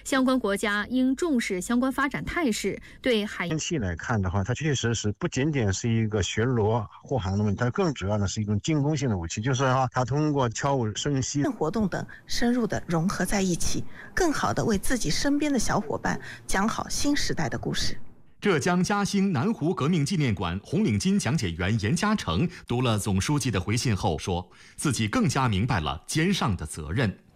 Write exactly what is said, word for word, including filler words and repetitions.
相关国家应重视相关发展态势，对海天气来看的话，它确实是不仅仅是一个巡逻护航的问题，它更主要的是一种进攻性的武器，就是说它通过悄无声息活动等深入的融合在一起，更好的为自己身边的小伙伴讲好新时代的故事。 浙江嘉兴南湖革命纪念馆红领巾讲解员严嘉诚读了总书记的回信后说，自己更加明白了肩上的责任。